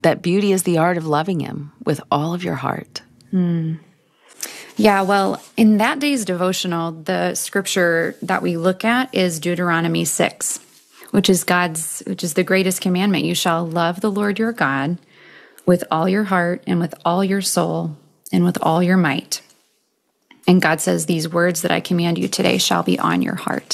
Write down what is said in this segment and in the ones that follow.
that beauty is the art of loving him with all of your heart. Yeah, well, in that day's devotional, the scripture that we look at is Deuteronomy 6, which is the greatest commandment. You shall love the Lord your God with all your heart and with all your soul and with all your might. And God says, these words that I command you today shall be on your heart.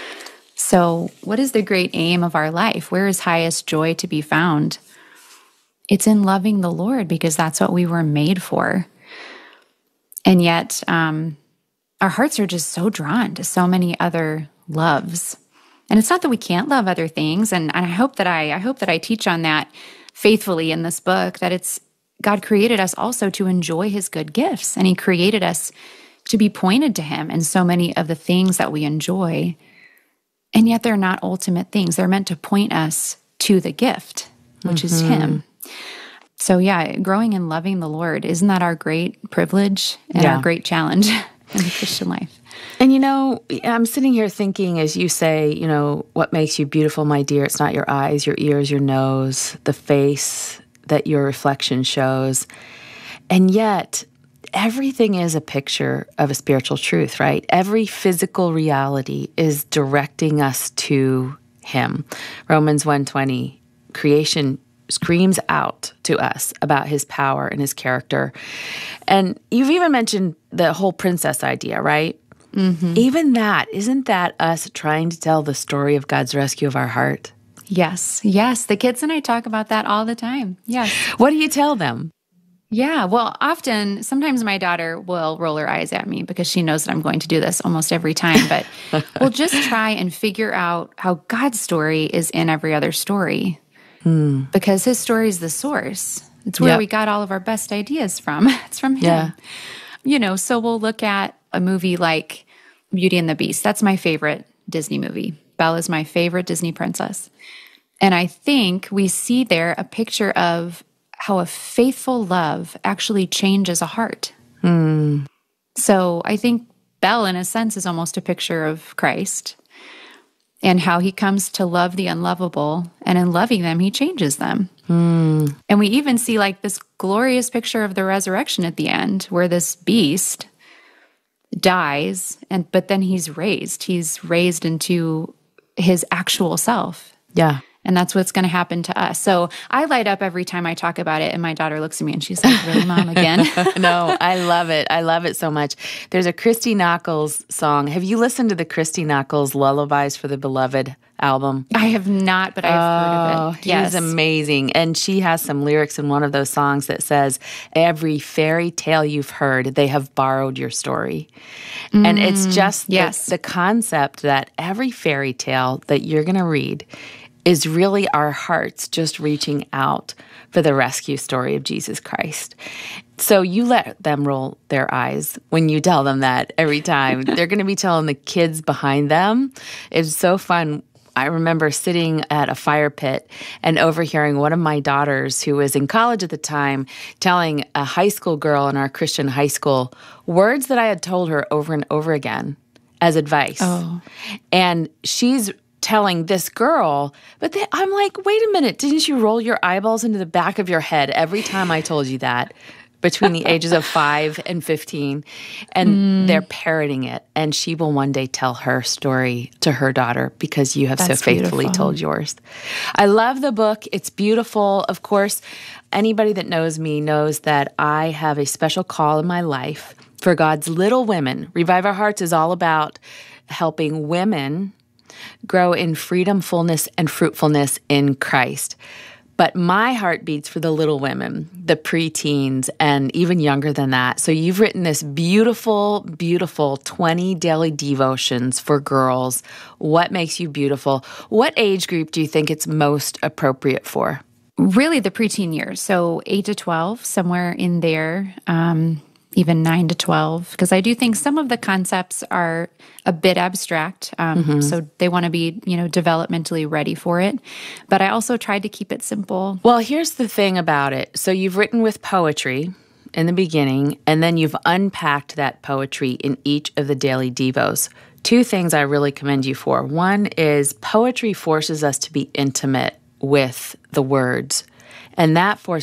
So what is the great aim of our life? Where is highest joy to be found? It's in loving the Lord, because that's what we were made for. And yet, our hearts are just so drawn to so many other loves. And it's not that we can't love other things. And I hope that I teach on that faithfully in this book, that it's God created us also to enjoy his good gifts. And he created us to be pointed to him in so many of the things that we enjoy. And yet they're not ultimate things. They're meant to point us to the gift, which is him. So yeah, growing and loving the Lord, isn't that our great privilege and our great challenge in the Christian life? And I'm sitting here thinking, as you say, what makes you beautiful, my dear? It's not your eyes, your ears, your nose, the face that your reflection shows. And yet, everything is a picture of a spiritual truth, right? Every physical reality is directing us to him. Romans 1:20, creation screams out to us about his power and his character. And you've even mentioned the whole princess idea, right? Even that, isn't that us trying to tell the story of God's rescue of our heart? Yes. The kids and I talk about that all the time. Yes. What do you tell them? Yeah, well, sometimes my daughter will roll her eyes at me because she knows that I'm going to do this almost every time, but we'll just try and figure out how God's story is in every other story. Because his story is the source. It's where we got all of our best ideas from. It's from him. Yeah. So we'll look at a movie like Beauty and the Beast. That's my favorite Disney movie. Belle is my favorite Disney princess. And I think we see there a picture of how a faithful love actually changes a heart. So I think Belle, in a sense, is almost a picture of Christ and how he comes to love the unlovable, and in loving them, he changes them. And we even see like this glorious picture of the resurrection at the end, where this beast dies, but then he's raised. He's raised into his actual self. Yeah. And that's what's going to happen to us. So I light up every time I talk about it, and my daughter looks at me and she's like, really, Mom, again? No, I love it. I love it so much. There's a Christy Nockels song. Have you listened to the Christy Nockels Lullabies for the Beloved album? I have not, but I've heard of it. Yes. He's amazing. And she has some lyrics in one of those songs that says, every fairy tale you've heard, they have borrowed your story. And it's just the concept that every fairy tale that you're going to read is really our hearts just reaching out for the rescue story of Jesus Christ. So you let them roll their eyes when you tell them that every time. They're going to be telling the kids behind them. It's so fun. I remember sitting at a fire pit and overhearing one of my daughters, who was in college at the time, telling a high school girl in our Christian high school words that I had told her over and over again as advice. And she's telling this girl, but I'm like, wait a minute, didn't you roll your eyeballs into the back of your head every time I told you that? Between the ages of 5 and 15, and they're parroting it. And she will one day tell her story to her daughter because you have so faithfully told yours. I love the book. It's beautiful. Of course, anybody that knows me knows that I have a special call in my life for God's little women. Revive Our Hearts is all about helping women grow in freedom, fullness, and fruitfulness in Christ. But my heart beats for the little women, the preteens, and even younger than that. So you've written this beautiful, beautiful 20 daily devotions for girls. What makes you beautiful? What age group do you think it's most appropriate for? Really the preteen years. So 8 to 12, somewhere in there, even 9 to 12. Because I do think some of the concepts are a bit abstract. So they want to be, developmentally ready for it. But I also tried to keep it simple. Well, here's the thing about it. So you've written with poetry in the beginning, and then you've unpacked that poetry in each of the daily devos. 2 things I really commend you for. One is poetry forces us to be intimate with the words. And that